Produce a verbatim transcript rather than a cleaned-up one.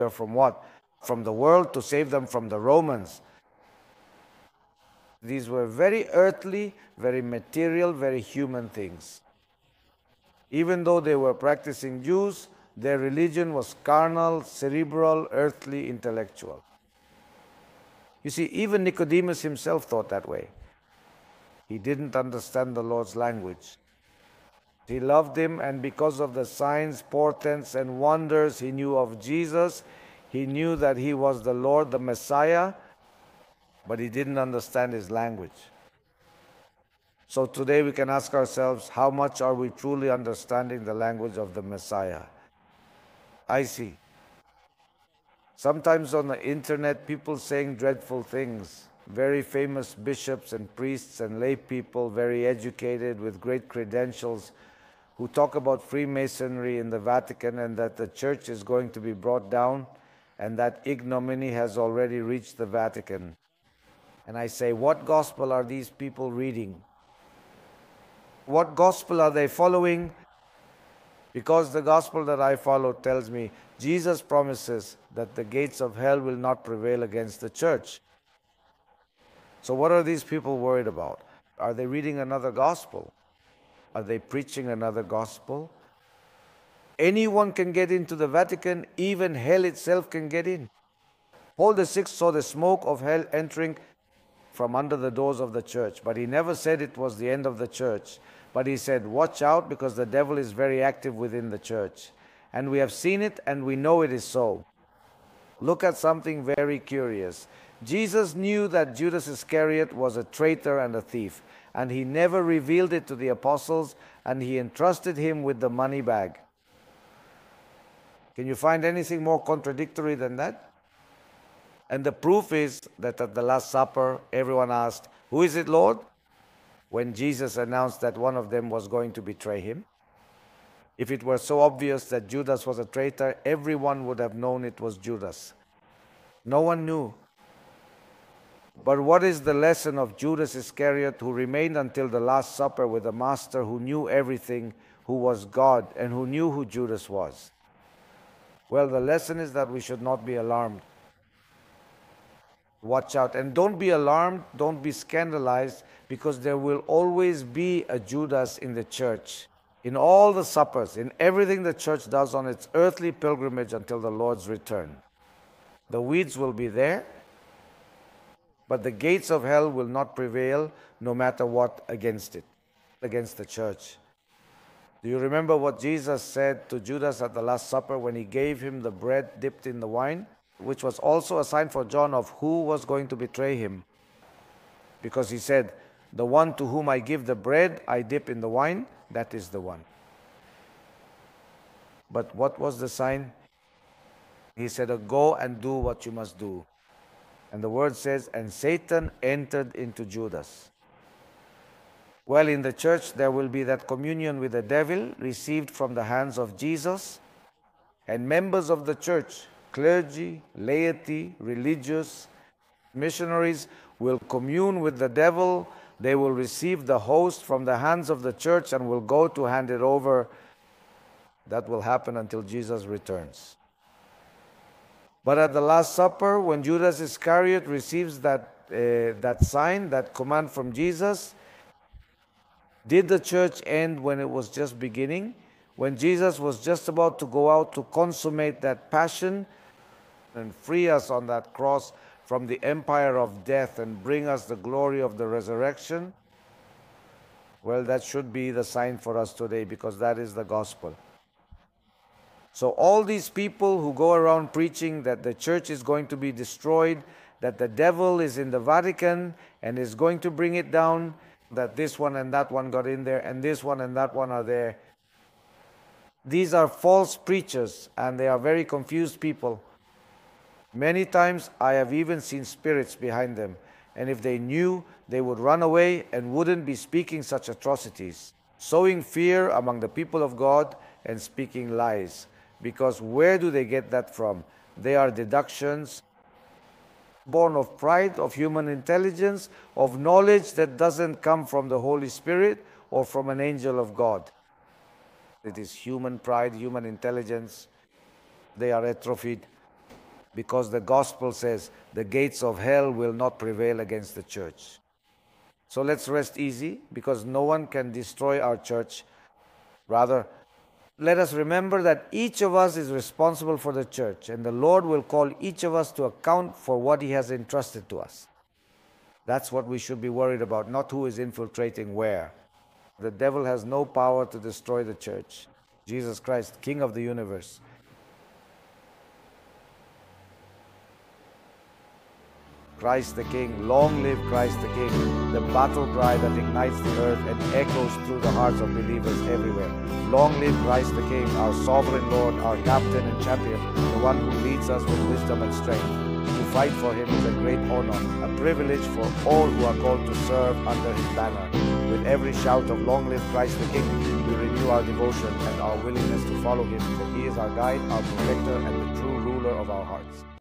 From what? From the world, to save them from the Romans. These were very earthly, very material, very human things. Even though they were practicing Jews, their religion was carnal, cerebral, earthly, intellectual. You see, even Nicodemus himself thought that way. He didn't understand the Lord's language. He loved him, and because of the signs, portents, and wonders he knew of Jesus, he knew that he was the Lord, the Messiah, but he didn't understand his language. So today we can ask ourselves, how much are we truly understanding the language of the Messiah? I see. Sometimes on the internet, people saying dreadful things. Very famous bishops and priests and lay people, very educated with great credentials, who talk about Freemasonry in the Vatican and that the church is going to be brought down and that ignominy has already reached the Vatican. And I say, what gospel are these people reading? What gospel are they following? Because the gospel that I follow tells me Jesus promises that the gates of hell will not prevail against the church. So what are these people worried about? Are they reading another gospel? Are they preaching another gospel? Anyone can get into the Vatican, even hell itself can get in. Paul the Sixth saw the smoke of hell entering from under the doors of the church, but he never said it was the end of the church. But he said, watch out, because the devil is very active within the church. And we have seen it, and we know it is so. Look at something very curious. Jesus knew that Judas Iscariot was a traitor and a thief, and he never revealed it to the apostles, and he entrusted him with the money bag. Can you find anything more contradictory than that? And the proof is that at the Last Supper, everyone asked, who is it, Lord? When Jesus announced that one of them was going to betray him. If it were so obvious that Judas was a traitor, everyone would have known it was Judas. No one knew. But what is the lesson of Judas Iscariot, who remained until the Last Supper with the Master, who knew everything, who was God, and who knew who Judas was? Well, the lesson is that we should not be alarmed. Watch out. And don't be alarmed, don't be scandalized, because there will always be a Judas in the church. In all the suppers, in everything the church does on its earthly pilgrimage until the Lord's return. The weeds will be there, but the gates of hell will not prevail no matter what against it, against the church. Do you remember what Jesus said to Judas at the Last Supper when he gave him the bread dipped in the wine, which was also a sign for John of who was going to betray him? Because he said, the one to whom I give the bread, I dip in the wine, that is the one. But what was the sign? He said, go and do what you must do. And the word says, and Satan entered into Judas. Well, in the church there will be that communion with the devil received from the hands of Jesus, and members of the church, clergy, laity, religious, missionaries will commune with the devil. They will receive the host from the hands of the church and will go to hand it over. That will happen until Jesus returns. But at the Last Supper, when Judas Iscariot receives that, uh, that sign, that command from Jesus, did the church end when it was just beginning? When Jesus was just about to go out to consummate that passion and free us on that cross from the empire of death and bring us the glory of the resurrection? Well, that should be the sign for us today, because that is the gospel. So all these people who go around preaching that the church is going to be destroyed, that the devil is in the Vatican and is going to bring it down, that this one and that one got in there and this one and that one are there. These are false preachers, and they are very confused people. Many times I have even seen spirits behind them, and if they knew, they would run away and wouldn't be speaking such atrocities, sowing fear among the people of God and speaking lies. Because where do they get that from? They are deductions born of pride, of human intelligence, of knowledge that doesn't come from the Holy Spirit or from an angel of God. It is human pride, human intelligence. They are atrophied. because the gospel says the gates of hell will not prevail against the church. So let's rest easy, because no one can destroy our church. Rather, let us remember that each of us is responsible for the church, and the Lord will call each of us to account for what He has entrusted to us. That's what we should be worried about, not who is infiltrating where. The devil has no power to destroy the church. Jesus Christ, King of the universe. Christ the King, long live Christ the King, the battle cry that ignites the earth and echoes through the hearts of believers everywhere. Long live Christ the King, our sovereign Lord, our captain and champion, the one who leads us with wisdom and strength. To fight for Him is a great honor, a privilege for all who are called to serve under His banner. With every shout of long live Christ the King, we renew our devotion and our willingness to follow Him, for He is our guide, our protector, and the true ruler of our hearts.